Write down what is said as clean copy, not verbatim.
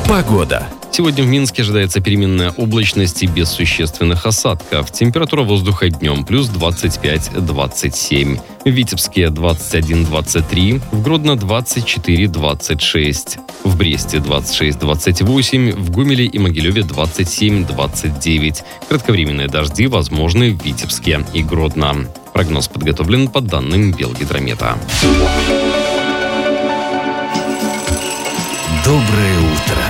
Погода. Сегодня в Минске ожидается переменная облачность и без существенных осадков. Температура воздуха днем плюс 25-27. В Витебске 21-23, в Гродно 24-26. В Бресте 26-28, в Гомеле и Могилеве 27-29. Кратковременные дожди возможны в Витебске и Гродно. Прогноз подготовлен по данным Белгидромета. Доброе утро.